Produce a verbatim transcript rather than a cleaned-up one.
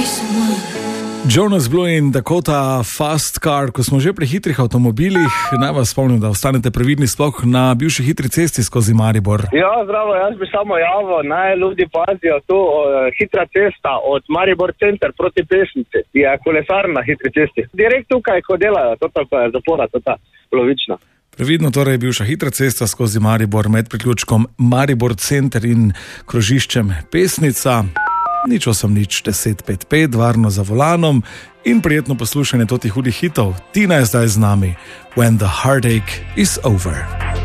Jonas Blue in Dakota Fast Car. Ko smo že pri hitrih avtomobilih, naj vas spomnim, da ostanete previdni sploh na bivši hitri cesti skozi Maribor. Ja, zdravo, jaz bi samo javil, naj ljudi pazijo tu, uh, hitra cesta od Maribor center proti Pesnici, je kolesarna hitri cesti. Direkt tukaj, ko delajo, to tako je zapora, to ta polovična. Previdno torej bivša hitra cesta skozi Maribor med priključkom Maribor center in krožiščem Pesnica. Nič osem nič deset pet pet, varno za volanom in prijetno poslušanje totih hudih hitov. Tina je zdaj z nami. When the heartache is over.